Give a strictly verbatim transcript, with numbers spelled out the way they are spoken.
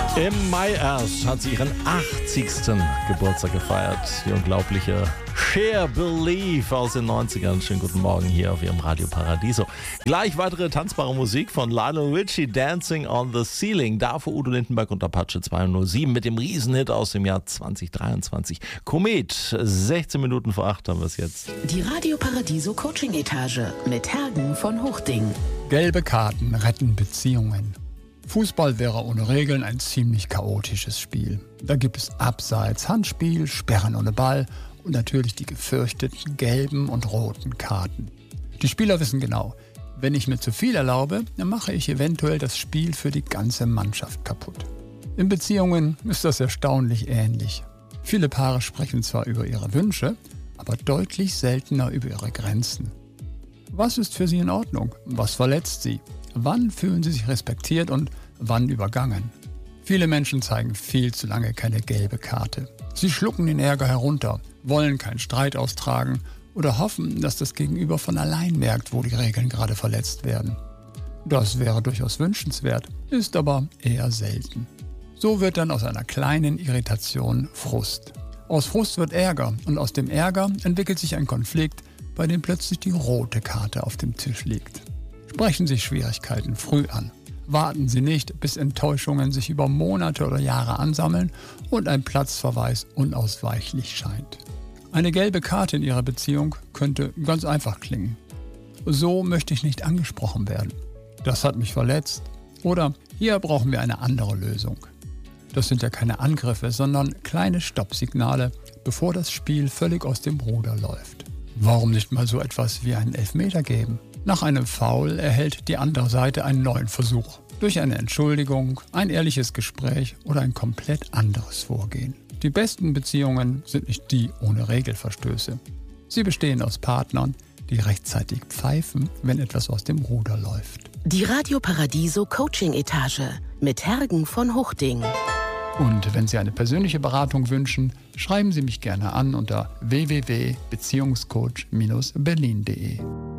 Im Mai erst hat sie ihren achtzigsten Geburtstag gefeiert. Die unglaubliche Cher Believe aus den neunzigern. Schönen guten Morgen hier auf ihrem Radio Paradiso. Gleich weitere tanzbare Musik von Lionel Richie, Dancing on the Ceiling. Davor Udo Lindenberg und Apache zweihundertsieben mit dem Riesenhit aus dem Jahr zwanzig dreiundzwanzig. Komet, sechzehn Minuten vor acht haben wir es jetzt. Die Radio Paradiso Coaching Etage mit Hergen von Hochding. Gelbe Karten retten Beziehungen. Fußball wäre ohne Regeln ein ziemlich chaotisches Spiel. Da gibt es Abseits, Handspiel, Sperren ohne Ball und natürlich die gefürchteten gelben und roten Karten. Die Spieler wissen genau, wenn ich mir zu viel erlaube, dann mache ich eventuell das Spiel für die ganze Mannschaft kaputt. In Beziehungen ist das erstaunlich ähnlich. Viele Paare sprechen zwar über ihre Wünsche, aber deutlich seltener über ihre Grenzen. Was ist für sie in Ordnung? Was verletzt sie? Wann fühlen sie sich respektiert und wann übergangen? Viele Menschen zeigen viel zu lange keine gelbe Karte. Sie schlucken den Ärger herunter, wollen keinen Streit austragen oder hoffen, dass das Gegenüber von allein merkt, wo die Regeln gerade verletzt werden. Das wäre durchaus wünschenswert, ist aber eher selten. So wird dann aus einer kleinen Irritation Frust. Aus Frust wird Ärger und aus dem Ärger entwickelt sich ein Konflikt, bei dem plötzlich die rote Karte auf dem Tisch liegt. Sprechen Sie Schwierigkeiten früh an. Warten Sie nicht, bis Enttäuschungen sich über Monate oder Jahre ansammeln und ein Platzverweis unausweichlich scheint. Eine gelbe Karte in Ihrer Beziehung könnte ganz einfach klingen. So möchte ich nicht angesprochen werden. Das hat mich verletzt. Oder hier brauchen wir eine andere Lösung. Das sind ja keine Angriffe, sondern kleine Stoppsignale, bevor das Spiel völlig aus dem Ruder läuft. Warum nicht mal so etwas wie einen Elfmeter geben? Nach einem Foul erhält die andere Seite einen neuen Versuch. Durch eine Entschuldigung, ein ehrliches Gespräch oder ein komplett anderes Vorgehen. Die besten Beziehungen sind nicht die ohne Regelverstöße. Sie bestehen aus Partnern, die rechtzeitig pfeifen, wenn etwas aus dem Ruder läuft. Die Radio Paradiso Coaching Etage mit Hergen von Hochding. Und wenn Sie eine persönliche Beratung wünschen, schreiben Sie mich gerne an unter w w w punkt beziehungscoach Bindestrich berlin punkt de.